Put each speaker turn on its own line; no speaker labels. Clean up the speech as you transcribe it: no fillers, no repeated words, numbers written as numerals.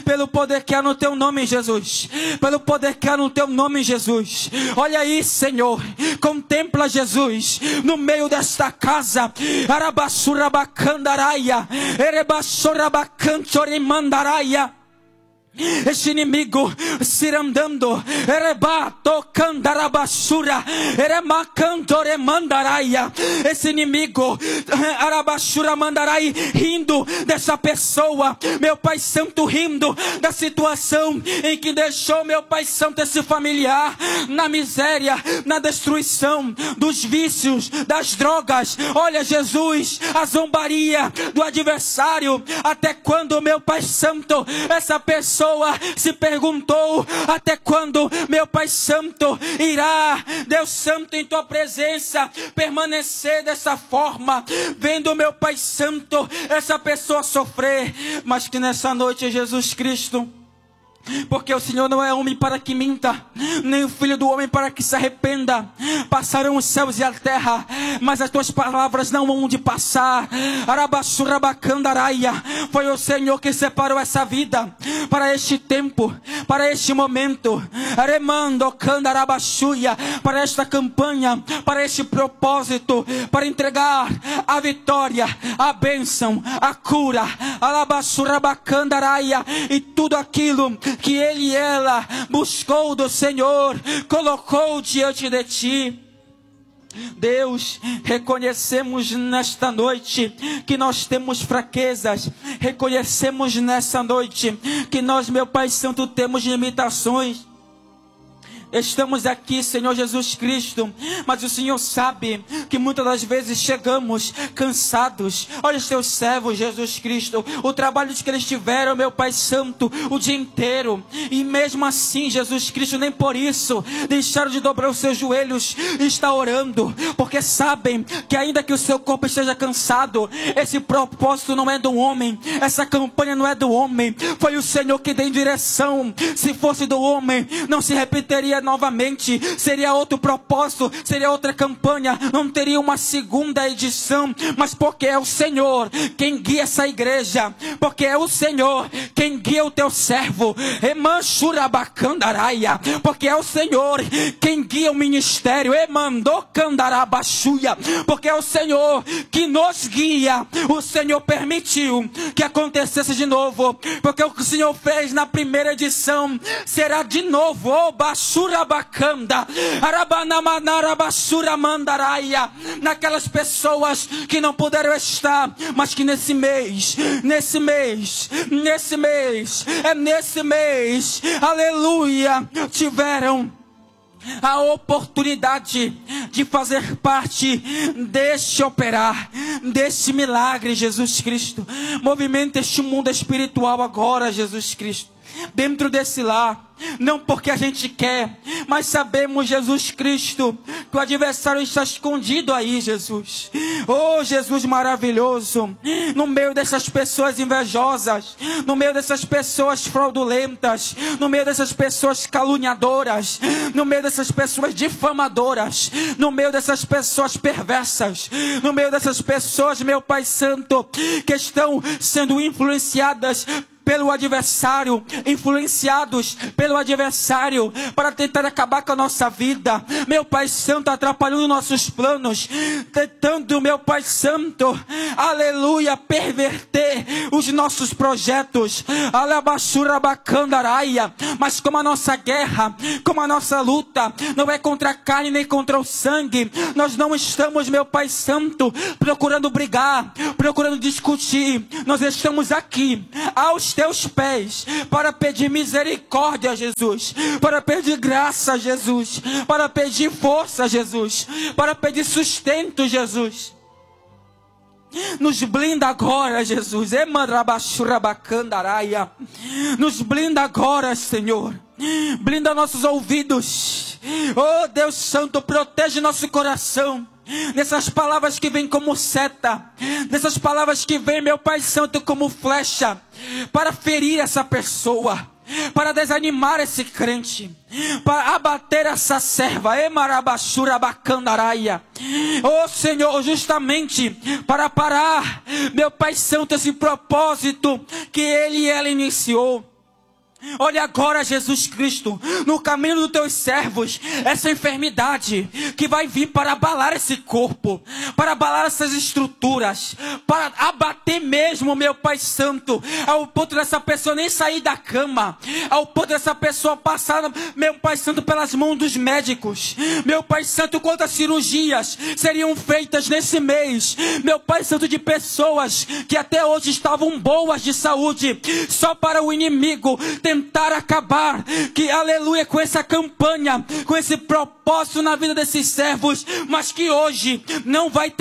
pelo poder que há no teu nome, Jesus, pelo poder que há no teu nome, Jesus. Olha aí, Senhor, contempla, Jesus, no meio desta casa. Arabassurabacandaраia, erebassorabacanchorimandaraia. Este inimigo cirandando, erebatocandarabassura, eremacantoremandaraia. Esse inimigo, arabassura mandarai, rindo dessa pessoa, meu Pai Santo, rindo da situação em que deixou, meu Pai Santo, esse familiar na miséria, na destruição dos vícios, das drogas. Olha, Jesus, a zombaria do adversário. Até quando, meu Pai Santo, essa pessoa se perguntou: até quando, meu Pai Santo, irá, Deus Santo, em tua presença permanecer dessa forma, vendo, meu Pai Santo, essa pessoa sofrer? Mas que nessa noite, Jesus Cristo, porque o Senhor não é homem para que minta, nem o filho do homem para que se arrependa. Passarão os céus e a terra, mas as tuas palavras não hão de passar. Arabassurabacandaраia. Foi o Senhor que separou essa vida para este tempo, para este momento. Aremandocandarabaxuia. Para esta campanha, para este propósito, para entregar a vitória, a bênção, a cura, Arabassurabacandaраia, e tudo aquilo que ele e ela buscou do Senhor, colocou diante de ti. Deus, reconhecemos nesta noite que nós temos fraquezas. Reconhecemos nessa noite que nós, meu Pai Santo, temos limitações. Estamos aqui, Senhor Jesus Cristo, mas o Senhor sabe que muitas das vezes chegamos cansados. Olha os teus servos, Jesus Cristo, o trabalho que eles tiveram, meu Pai Santo, o dia inteiro, e mesmo assim, Jesus Cristo, nem por isso deixaram de dobrar os seus joelhos e estar orando, porque sabem que ainda que o seu corpo esteja cansado, esse propósito não é do homem, essa campanha não é do homem, foi o Senhor que deu direção. Se fosse do homem, não se repetiria novamente, seria outro propósito, seria outra campanha, não teria uma segunda edição, mas porque é o Senhor quem guia essa igreja, porque é o Senhor quem guia o teu servo, Emanchurabacandaраia, porque é o Senhor quem guia o ministério, Emandocandarabaxuia, porque é o Senhor que nos guia. O Senhor permitiu que acontecesse de novo, porque o que o Senhor fez na primeira edição será de novo. Bacanda, Arabanamanarabasura mandaraia, naquelas pessoas que não puderam estar, mas que nesse mês, aleluia, tiveram a oportunidade de fazer parte deste operar, deste milagre, Jesus Cristo. Movimenta este mundo espiritual agora, Jesus Cristo, dentro desse lar. Não porque a gente quer, mas sabemos, Jesus Cristo, que o adversário está escondido aí, Jesus. Oh, Jesus maravilhoso, no meio dessas pessoas invejosas, no meio dessas pessoas fraudulentas, no meio dessas pessoas caluniadoras, no meio dessas pessoas difamadoras, no meio dessas pessoas perversas, no meio dessas pessoas, meu Pai Santo, que estão sendo influenciadas pelo adversário, influenciados pelo adversário para tentar acabar com a nossa vida, meu Pai Santo, atrapalhando nossos planos, tentando, meu Pai Santo, aleluia, perverter os nossos projetos, Alabaxurabacandaраia. Mas como a nossa guerra, como a nossa luta não é contra a carne nem contra o sangue, nós não estamos, meu Pai Santo, procurando brigar, procurando discutir. Nós estamos aqui aos teus pés para pedir misericórdia, Jesus, para pedir graça, Jesus, para pedir força, Jesus, para pedir sustento, Jesus. Nos blinda agora, Jesus. Nos blinda agora, Senhor. Blinda nossos ouvidos. Oh, Deus Santo, protege nosso coração nessas palavras que vêm como seta, nessas palavras que vêm, meu Pai Santo, como flecha, para ferir essa pessoa, para desanimar esse crente, para abater essa serva, Emarabaxurabacandaраia. Oh Senhor, justamente para parar, meu Pai Santo, esse propósito que ele e ela iniciou. Olha agora, Jesus Cristo, no caminho dos teus servos, essa enfermidade que vai vir para abalar esse corpo, para abalar essas estruturas, para abater mesmo, meu Pai Santo, ao ponto dessa pessoa nem sair da cama, ao ponto dessa pessoa passar, meu Pai Santo, pelas mãos dos médicos. Meu Pai Santo, quantas cirurgias seriam feitas nesse mês, meu Pai Santo, de pessoas que até hoje estavam boas de saúde, só para o inimigo tentar acabar, que aleluia, com essa campanha, com esse propósito na vida desses servos, mas que hoje não vai